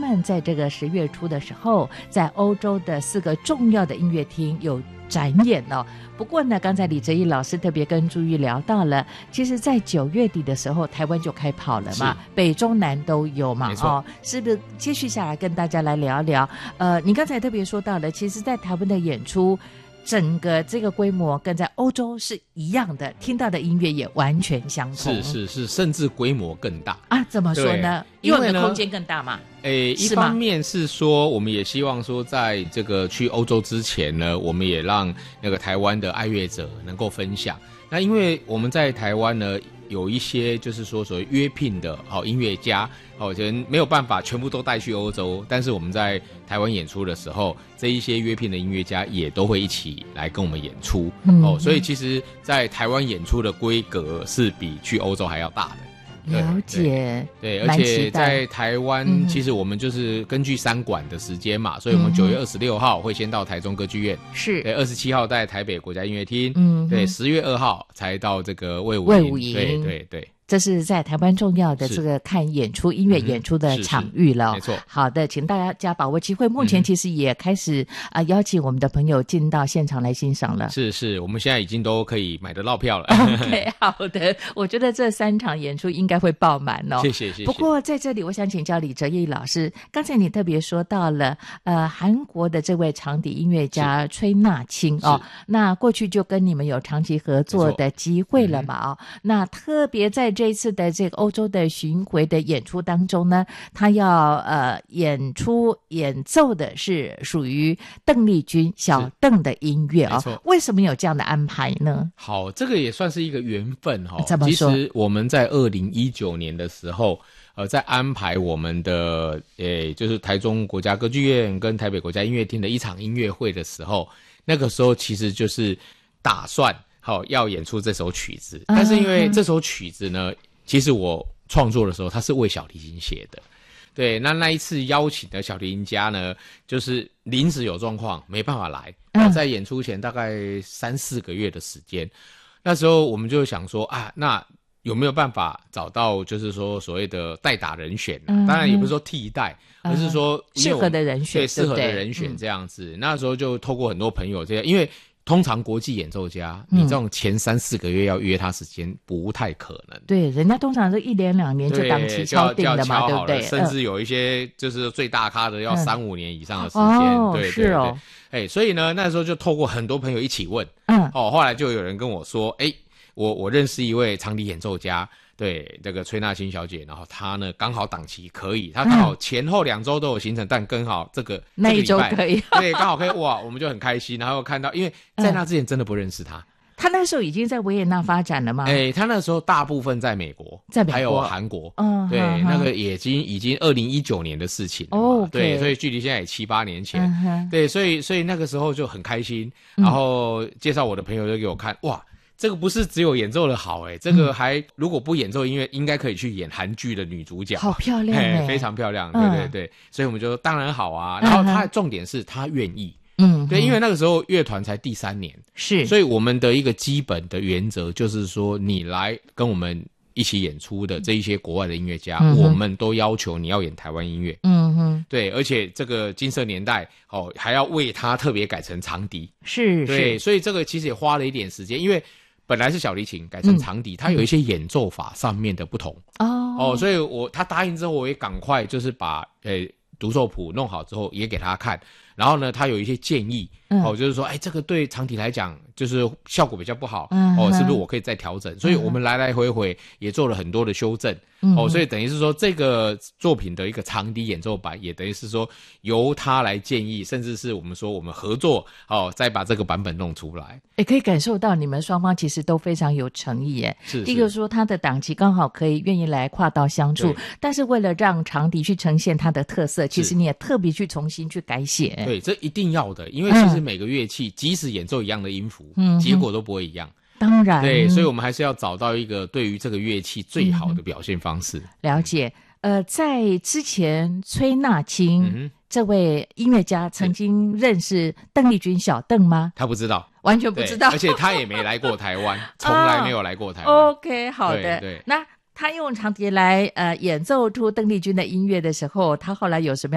们在这个10月初的时候，在欧洲的4个重要的音乐厅有展演哦。不过呢，刚才李哲毅老师特别跟朱玉聊到了，其实在9月底的时候，台湾就开跑了嘛，北中南都有嘛，是不是？接续下来跟大家来聊聊。你刚才特别说到了，其实在台湾的演出，整个这个规模跟在欧洲是一样的，听到的音乐也完全相同， 是，甚至规模更大啊？怎么说呢？因为我们的空间更大嘛。 一方面是说，我们也希望说，在这个去欧洲之前呢，我们也让那个台湾的爱乐者能够分享。那因为我们在台湾呢，有一些就是说所谓约聘的音乐家，人没有办法全部都带去欧洲，但是我们在台湾演出的时候，这一些约聘的音乐家也都会一起来跟我们演出。所以其实在台湾演出的规格是比去欧洲还要大的。 了解， 对，而且在台湾，其实我们就是根据3馆的时间嘛，所以我们9月26号会先到台中歌剧院， 是， 对，27号在台北国家音乐厅，对，10月2号才到这个卫武营，对。 这是在台湾重要的这个看演出、音乐演出的场域了。 没错。 好的，请大家把握机会。目前其实也开始邀请我们的朋友进到现场来欣赏了。 是，我们现在已经都可以买得到票了。 OK， 好的，我觉得这3场演出应该会爆满哦。 谢谢。 不过在这里，我想请教李哲毅老师，刚才你特别说到了韩国的这位长笛音乐家崔纳青哦，那过去就跟你们有长期合作的机会了嘛那特别在这一次的这个欧洲的巡回的演出当中呢，他要演奏的是属于邓丽君小邓的音乐为什么有这样的安排呢？ 好，这个也算是一个缘分怎么说？ 其实我们在2019年的时候在安排我们的就是台中国家歌剧院跟台北国家音乐厅的一场音乐会的时候，那个时候其实就是打算要演出这首曲子，但是因为这首曲子呢，其实我创作的时候它是为小提琴写的，对，那一次邀请的小提琴家呢，就是临时有状况没办法来，在演出前大概3-4个月的时间，那时候我们就想说那有没有办法找到就是说所谓的代打人选当然也不是说替代而是说适合的人选， 对，适合的人选这样子那时候就透过很多朋友这样，因为通常国际演奏家你这种前3-4个月要约他时间不太可能， 对，人家通常是1年2年就档期敲定的嘛，对不对？ 甚至有一些就是最大咖的要3-5年以上的时间，对， 是对，所以呢那时候就透过很多朋友一起问后来就有人跟我说我认识一位长笛演奏家，对，这个崔纳青小姐，然后她呢刚好档期可以，她刚好前后2周都有行程，但刚好那一周可以， 对，刚好可以，哇，我们就很开心。然后看到，因为在那之前真的不认识她， 他那时候已经在维也纳发展了吗？ 他那时候大部分在美国，还有韩国，对，那个已经2019年的事情了对，所以距离现在也7-8年前，对，所以那个时候就很开心，然后介绍我的朋友就给我看，哇。这个不是只有演奏的好这个还如果不演奏音乐应该可以去演韩剧的女主角， 好漂亮非常漂亮，对，所以我们就当然好啊，然后他的重点是他愿意对，因为那个时候乐团才第3年， 是， 所以我们的一个基本的原则就是说你来跟我们一起演出的这一些国外的音乐家我们都要求你要演台湾音乐对，而且这个金色年代还要为他特别改成长笛， 是， 对，所以这个其实也花了一点时间，因为本来是小提琴改成长笛它有一些演奏法上面的不同所以他答应之后我也赶快就是把独奏谱弄好之后也给他看，然后呢他有一些建议就是说这个对长笛来讲就是效果比较不好是不是我可以再调整所以我们来来回回也做了很多的修正所以等于是说这个作品的一个长笛演奏版也等于是说由他来建议，甚至是我们说我们合作再把这个版本弄出来， 可以感受到你们双方其实都非常有诚意是第一个说他的档期刚好可以愿意来跨道相处，但是为了让长笛去呈现它的特色，其实你也特别去重新去改写， 对，这一定要的，因为其实每个乐器即使演奏一样的音符结果都不会一样， 当然对，所以我们还是要找到一个对于这个乐器最好的表现方式了解在之前崔纳青这位音乐家曾经认识邓丽君小邓吗？ 他不知道， 完全不知道， 而且他也没来过台湾从来没有来过台湾 OK 好的， 对， 那他用长笛来演奏出邓丽君的音乐的时候，他后来有什么